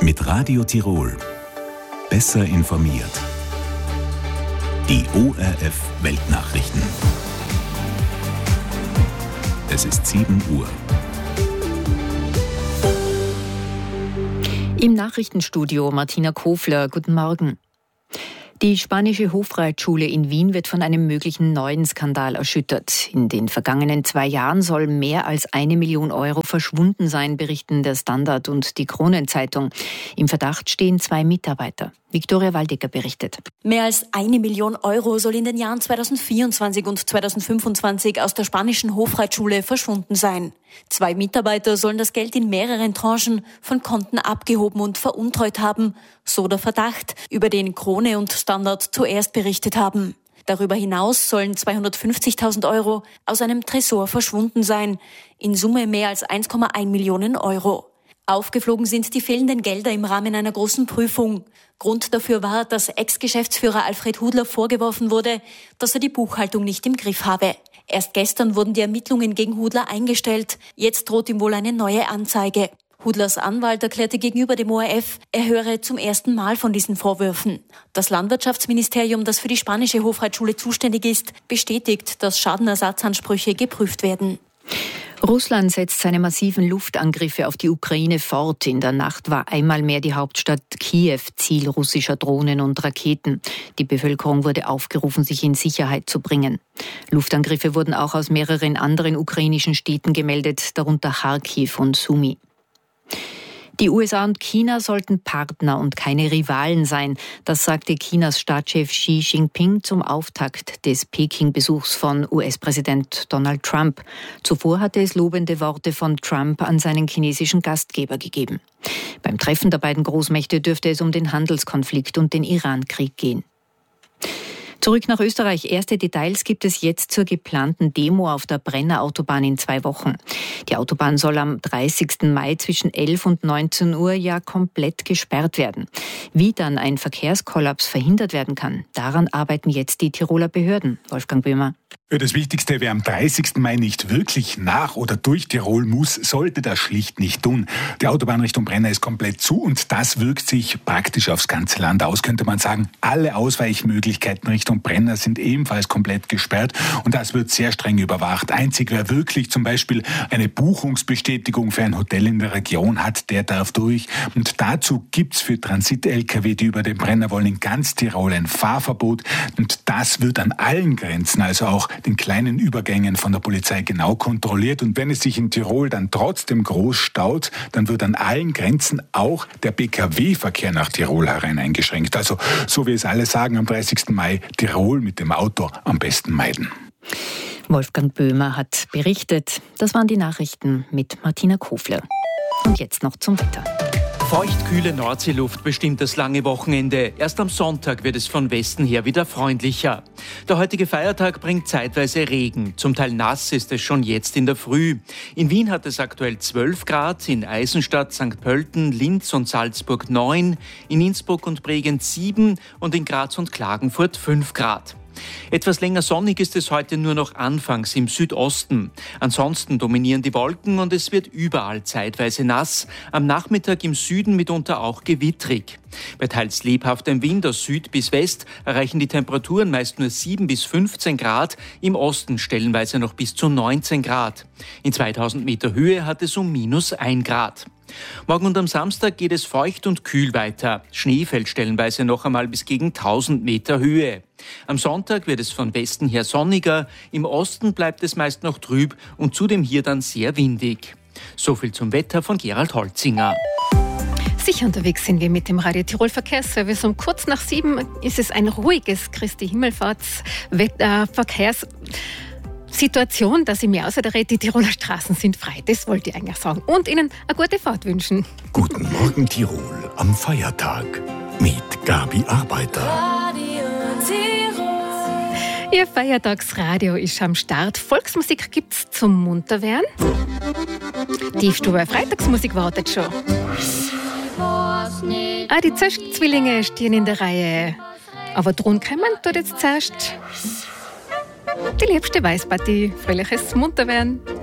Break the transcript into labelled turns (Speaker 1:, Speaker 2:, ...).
Speaker 1: Mit Radio Tirol. Besser informiert. Die ORF Weltnachrichten. Es ist 7 Uhr.
Speaker 2: Im Nachrichtenstudio Martina Kofler. Guten Morgen. Die spanische Hofreitschule in Wien wird von einem möglichen neuen Skandal erschüttert. In den vergangenen 2 Jahren soll mehr als 1 Million Euro verschwunden sein, berichten der Standard und die Kronenzeitung. Im Verdacht stehen 2 Mitarbeiter. Viktoria Waldecker berichtet.
Speaker 3: Mehr als 1 Million Euro soll in den Jahren 2024 und 2025 aus der spanischen Hofreitschule verschwunden sein. 2 Mitarbeiter sollen das Geld in mehreren Tranchen von Konten abgehoben und veruntreut haben, so der Verdacht, über den Krone und Standard zuerst berichtet haben. Darüber hinaus sollen 250.000 Euro aus einem Tresor verschwunden sein, in Summe mehr als 1,1 Millionen Euro. Aufgeflogen sind die fehlenden Gelder im Rahmen einer großen Prüfung. Grund dafür war, dass Ex-Geschäftsführer Alfred Hudler vorgeworfen wurde, dass er die Buchhaltung nicht im Griff habe. Erst gestern wurden die Ermittlungen gegen Hudler eingestellt. Jetzt droht ihm wohl eine neue Anzeige. Hudlers Anwalt erklärte gegenüber dem ORF, er höre zum ersten Mal von diesen Vorwürfen. Das Landwirtschaftsministerium, das für die spanische Hofreitschule zuständig ist, bestätigt, dass Schadenersatzansprüche geprüft werden.
Speaker 2: Russland setzt seine massiven Luftangriffe auf die Ukraine fort. In der Nacht war einmal mehr die Hauptstadt Kiew Ziel russischer Drohnen und Raketen. Die Bevölkerung wurde aufgerufen, sich in Sicherheit zu bringen. Luftangriffe wurden auch aus mehreren anderen ukrainischen Städten gemeldet, darunter Kharkiv und Sumy. Die USA und China sollten Partner und keine Rivalen sein. Das sagte Chinas Staatschef Xi Jinping zum Auftakt des Peking-Besuchs von US-Präsident Donald Trump. Zuvor hatte es lobende Worte von Trump an seinen chinesischen Gastgeber gegeben. Beim Treffen der beiden Großmächte dürfte es um den Handelskonflikt und den Iran-Krieg gehen. Zurück nach Österreich. Erste Details gibt es jetzt zur geplanten Demo auf der Brenner Autobahn in 2 Wochen. Die Autobahn soll am 30. Mai zwischen 11 und 19 Uhr ja komplett gesperrt werden. Wie dann ein Verkehrskollaps verhindert werden kann, daran arbeiten jetzt die Tiroler Behörden. Wolfgang Böhmer.
Speaker 4: Das Wichtigste, wer am 30. Mai nicht wirklich nach oder durch Tirol muss, sollte das schlicht nicht tun. Die Autobahn Richtung Brenner ist komplett zu und das wirkt sich praktisch aufs ganze Land aus, könnte man sagen. Alle Ausweichmöglichkeiten Richtung Brenner sind ebenfalls komplett gesperrt und das wird sehr streng überwacht. Einzig wer wirklich zum Beispiel eine Buchungsbestätigung für ein Hotel in der Region hat, der darf durch. Und dazu gibt's für Transit-Lkw, die über den Brenner wollen, in ganz Tirol ein Fahrverbot und das wird an allen Grenzen, also auch den kleinen Übergängen von der Polizei genau kontrolliert. Und wenn es sich in Tirol dann trotzdem groß staut, dann wird an allen Grenzen auch der Pkw-Verkehr nach Tirol herein eingeschränkt. Also, so wie es alle sagen, am 30. Mai Tirol mit dem Auto am besten meiden.
Speaker 2: Wolfgang Böhmer hat berichtet. Das waren die Nachrichten mit Martina Kofler. Und jetzt noch zum Wetter.
Speaker 5: Feuchtkühle Nordseeluft bestimmt das lange Wochenende. Erst am Sonntag wird es von Westen her wieder freundlicher. Der heutige Feiertag bringt zeitweise Regen. Zum Teil nass ist es schon jetzt in der Früh. In Wien hat es aktuell 12 Grad, in Eisenstadt, St. Pölten, Linz und Salzburg 9, in Innsbruck und Bregenz 7 und in Graz und Klagenfurt 5 Grad. Etwas länger sonnig ist es heute nur noch anfangs im Südosten. Ansonsten dominieren die Wolken und es wird überall zeitweise nass. Am Nachmittag im Süden mitunter auch gewittrig. Bei teils lebhaftem Wind aus Süd bis West erreichen die Temperaturen meist nur 7 bis 15 Grad, im Osten stellenweise noch bis zu 19 Grad. In 2000 Meter Höhe hat es um -1 Grad. Morgen und am Samstag geht es feucht und kühl weiter. Schnee fällt stellenweise noch einmal bis gegen 1000 Meter Höhe. Am Sonntag wird es von Westen her sonniger, im Osten bleibt es meist noch trüb und zudem hier dann sehr windig. So viel zum Wetter von Gerald Holzinger.
Speaker 6: Sicher unterwegs sind wir mit dem Radio Tirol Verkehrsservice. Um kurz nach 7 ist es ein ruhiges Christi Himmelfahrts-Verkehrssituation, dass ich mir außerdem die Tiroler Straßen sind frei. Das wollte ich eigentlich sagen. Und Ihnen eine gute Fahrt wünschen.
Speaker 1: Guten Morgen Tirol am Feiertag mit Gabi Arbeiter.
Speaker 6: Ihr Feiertagsradio ist am Start. Volksmusik gibt's zum Munterwerden. Die Stube Freitagsmusik wartet schon. Die Zösch-Zwillinge stehen in der Reihe. Aber drum kommen tut jetzt zuerst die liebste Weißpartie. Fröhliches Munterwerden.